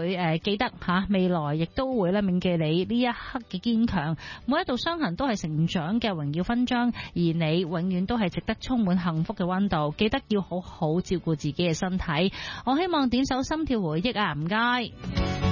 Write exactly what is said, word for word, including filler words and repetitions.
會誒記得吓，未來亦都會咧銘記你呢一刻嘅堅強。每一道傷痕都係成長嘅榮耀勳章，而你永遠都係值得充滿幸福嘅溫度。記得要好好照顧自己嘅身體。我希望點首心跳回憶啊，唔該。